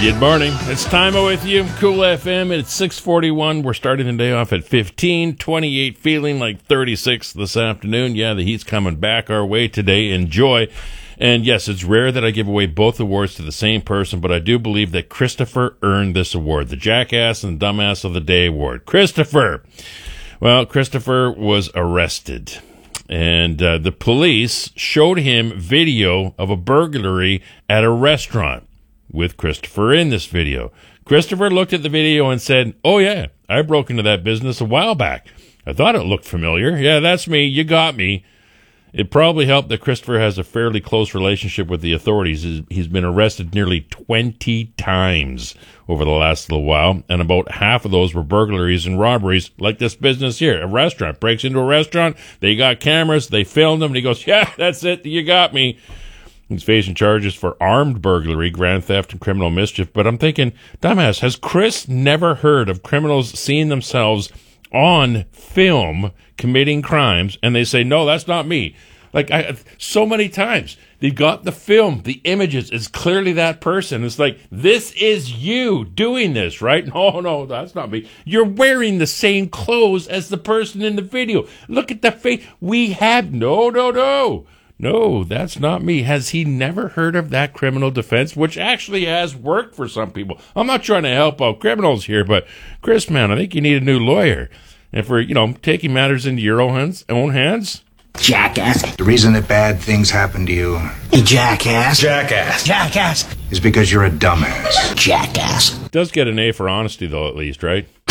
Good morning. It's Timo with you. Cool FM. It's 6:41. We're starting the day off at 15, 28, feeling like 36 this afternoon. Yeah, the heat's coming back our way today. Enjoy. And yes, it's rare that I give away both awards to the same person, but I do believe that Christopher earned this award, the Jackass and Dumbass of the Day award. Christopher. Well, Christopher was arrested. And the police showed him video of a burglary at a restaurant with Christopher in this video. Christopher looked at the video and said, "Oh, yeah, I broke into that business a while back. I thought it looked familiar. Yeah, that's me. You got me." It probably helped that Christopher has a fairly close relationship with the authorities. He's been arrested nearly 20 times over the last little while, and about half of those were burglaries and robberies, like this business here. A restaurant breaks into a restaurant, they got cameras, they filmed him, and he goes, "Yeah, that's it, you got me." He's facing charges for armed burglary, grand theft, and criminal mischief. But I'm thinking, dumbass, has Chris never heard of criminals seeing themselves on film committing crimes, and they say, "No, that's not me"? Like, so many times they've got the film, the images, it's clearly that person. It's like, this is you doing this, right? No, that's not me. You're wearing the same clothes as the person in the video. Look at the face. We have no, that's not me. Has he never heard of that criminal defense, which actually has worked for some people? I'm not trying to help out criminals here, but Chris, man, I think you need a new lawyer. And for, taking matters into your own hands. Jackass. The reason that bad things happen to you Jackass. is because you're a dumbass. Jackass. Does get an A for honesty, though, at least, right?